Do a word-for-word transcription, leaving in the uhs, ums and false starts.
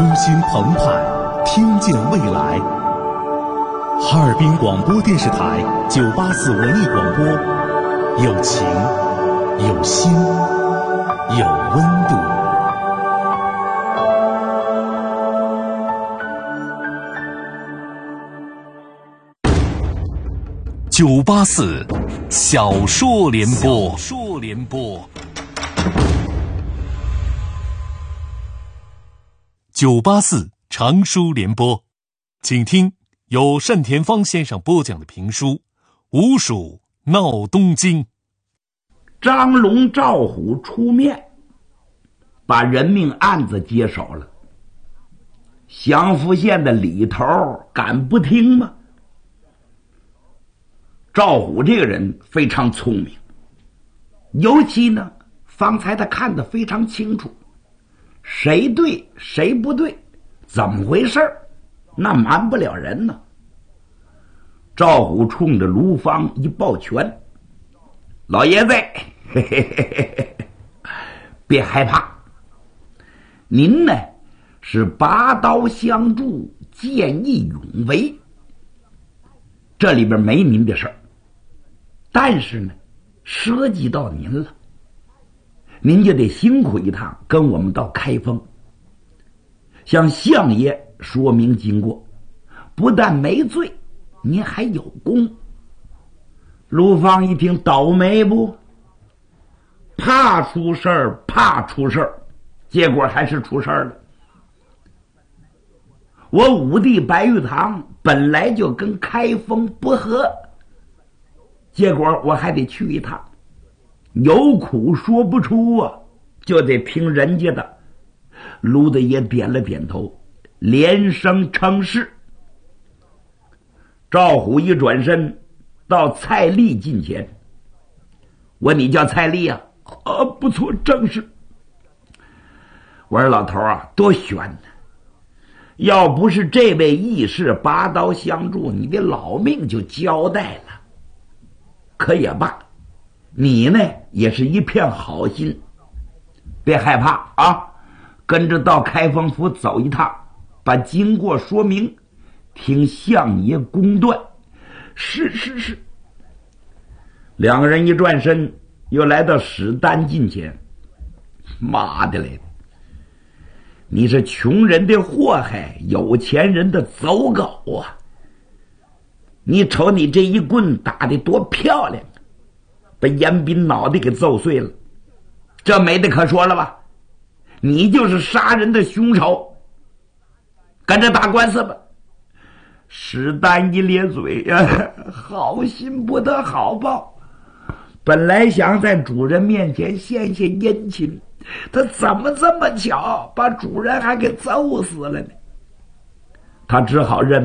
初心澎湃，听见未来。哈尔滨广播电视台九八四文艺广播，有情，有心，有温度。九八四小说联播，小说联播。九八四长书联播，请听由单田芳先生播讲的评书《吴蜀闹东京》。 张龙赵虎出面，把人命案子接手了。祥符县的李头敢不听吗？赵虎这个人非常聪明，尤其呢，方才他看得非常清楚，谁对谁不对，怎么回事那瞒不了人呢。赵虎冲着卢芳一抱拳：“老爷子，嘿嘿嘿嘿，别害怕，您呢是拔刀相助，见义勇为，这里边没您的事儿，但是呢涉及到您了，您就得辛苦一趟，跟我们到开封，向相爷说明经过，不但没罪，您还有功。”卢芳一听，倒霉不？怕出事儿，怕出事儿，结果还是出事儿了。我五弟白玉堂本来就跟开封不和，结果我还得去一趟，有苦说不出啊，就得听人家的。卢大爷点了点头，连声称是。赵虎一转身到蔡丽近前，问：“你叫蔡丽啊？”“啊，不错，正是。”我说：“老头啊，多悬呢！要不是这位义士拔刀相助，你的老命就交代了。可也罢，你呢也是一片好心，别害怕啊，跟着到开封府走一趟，把经过说明，听相爷公断。”“是是是。”两个人一转身又来到史丹近前。“妈的嘞，你是穷人的祸害，有钱人的走狗啊！你瞅你这一棍打得多漂亮，把严彬脑袋给揍碎了，这没得可说了吧？你就是杀人的凶手，跟着打官司吧。”史丹一咧嘴呀、啊，好心不得好报，本来想在主人面前献献殷勤，他怎么这么巧把主人还给揍死了呢？他只好认